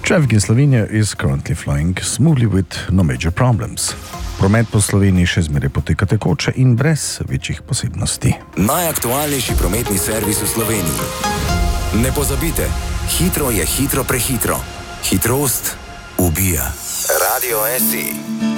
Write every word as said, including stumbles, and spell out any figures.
Traffic in Slovenia is currently flowing smoothly with no major problems. Promet po Sloveniji še zmeraj poteka tekoče in brez večjih posebnosti. Najaktualnejši prometni servis v Sloveniji. Ne pozabite, hitro je hitro prehitro. Hitrost ubija. Radio S I.